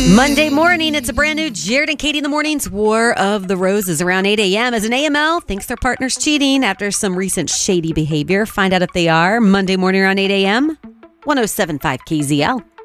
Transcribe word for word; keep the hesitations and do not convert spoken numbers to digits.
Monday morning, it's a brand new Jared and Katie in the Mornings War of the Roses around eight a.m. as an A M L thinks their partner's cheating after some recent shady behavior. Find out if they are Monday morning around eight a.m. one oh seven point five K Z L.